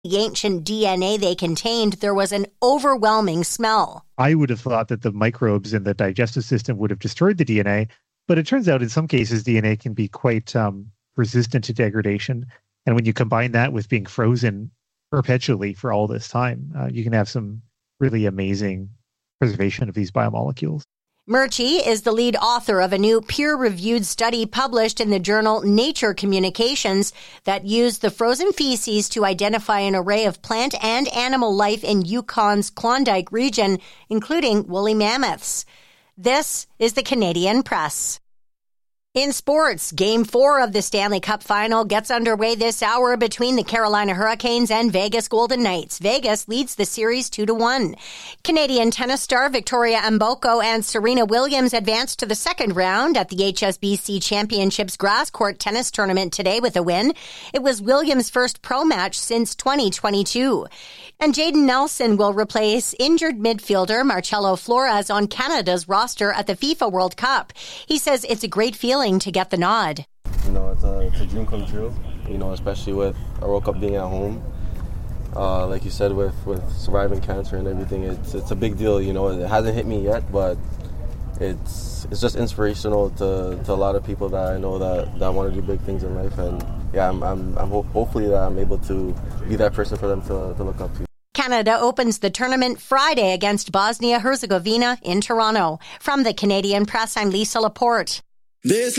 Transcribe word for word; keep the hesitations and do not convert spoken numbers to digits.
the ancient D N A they contained, there was an overwhelming smell. I would have thought that the microbes in the digestive system would have destroyed the D N A, but it turns out in some cases D N A can be quite um, resistant to degradation. And when you combine that with being frozen perpetually for all this time, uh, you can have some really amazing preservation of these biomolecules. Murchie is the lead author of a new peer-reviewed study published in the journal Nature Communications that used the frozen feces to identify an array of plant and animal life in Yukon's Klondike region, including woolly mammoths. This is the Canadian Press. In sports, Game four of the Stanley Cup Final gets underway this hour between the Carolina Hurricanes and Vegas Golden Knights. Vegas leads the series two to one. Canadian tennis star Victoria Mboko and Serena Williams advanced to the second round at the H S B C Championships grass court tennis tournament today with a win. It was Williams' first pro match since twenty twenty-two. And Jayden Nelson will replace injured midfielder Marcelo Flores on Canada's roster at the FIFA World Cup. He says it's a great feeling to get the nod. You know, it's a, it's a dream come true, you know, especially with a World Cup being at home. Uh, like you said, with, with surviving cancer and everything, it's it's a big deal, you know. It hasn't hit me yet, but it's it's just inspirational to, to a lot of people that I know that, that want to do big things in life. And yeah, I'm I'm, I'm ho- hopefully that I'm able to be that person for them to, to look up to. Canada opens the tournament Friday against Bosnia-Herzegovina in Toronto. From the Canadian Press, I'm Lisa Laporte. This